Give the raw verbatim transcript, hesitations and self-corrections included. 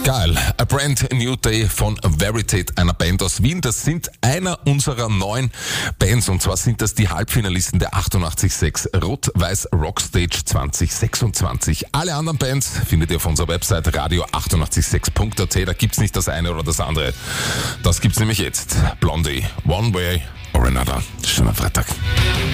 Geil. A Brand New Day von Veritate, einer Band aus Wien. Das sind einer unserer neuen Bands, und zwar sind das die Halbfinalisten der achtundachtzig Komma sechs Rot-Weiß Rockstage zwanzig sechsundzwanzig. Alle anderen Bands findet ihr auf unserer Website radio achtundachtzig Komma sechs Punkt a t. Da gibt's nicht das eine oder das andere. Das gibt's nämlich jetzt. Blondie, One Way or Another. Schönen Freitag.